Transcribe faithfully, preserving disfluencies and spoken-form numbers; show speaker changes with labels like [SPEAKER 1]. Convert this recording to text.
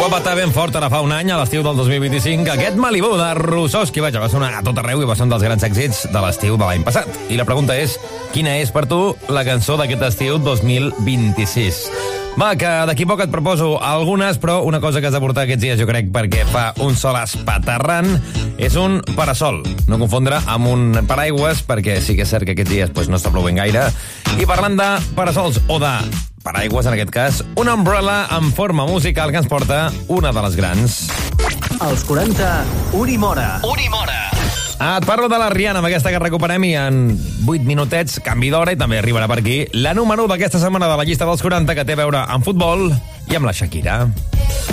[SPEAKER 1] va petar ben fort ara fa un any, a l'estiu del dos mil vint-i-cinc, aquest Malibu de Russoski. Vaja, va sonar a tot arreu i va ser un dels grans èxits de l'estiu de l'any passat. I la pregunta és, quina és per tu la cançó d'aquest estiu dos mil vint-i-sis? Va, que d'aquí poc et proposo algunes, però una cosa que has de portar aquests dies, jo crec, perquè fa un sol espaterrant, és un parasol. No confondre amb un paraigües, perquè sí que és cert que aquests dies pues, no està plovent gaire. I parlant de parasols, o de paraigües en aquest cas, una umbrella en forma musical que ens porta una de les grans.
[SPEAKER 2] Als quaranta, Unimora.
[SPEAKER 3] Unimora.
[SPEAKER 1] Ah, et parlo de la Rihanna, amb aquesta que recuperem, i en vuit minutets, canvi d'hora, i també arribarà per aquí la número d'aquesta setmana de la llista dels quaranta, que té a veure amb futbol i amb la Shakira.